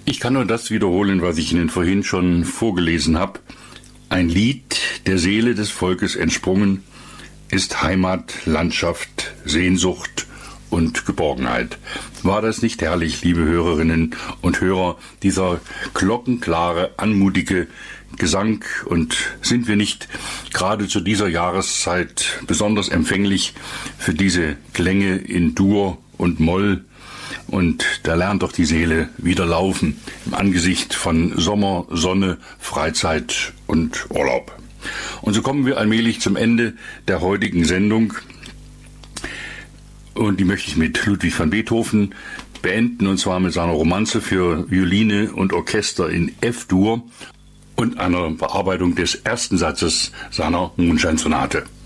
Ich kann nur das wiederholen, was ich Ihnen vorhin schon vorgelesen habe. Ein Lied der Seele des Volkes entsprungen ist Heimat, Landschaft, Sehnsucht und Geborgenheit. War das nicht herrlich, liebe Hörerinnen und Hörer, dieser glockenklare, anmutige Gesang? Und sind wir nicht gerade zu dieser Jahreszeit besonders empfänglich für diese Klänge in Dur und Moll? Und da lernt doch die Seele wieder laufen im Angesicht von Sommer, Sonne, Freizeit und Urlaub. Und so kommen wir allmählich zum Ende der heutigen Sendung. Und die möchte ich mit Ludwig van Beethoven beenden, und zwar mit seiner Romanze für Violine und Orchester in F-Dur und einer Bearbeitung des ersten Satzes seiner Mondscheinsonate.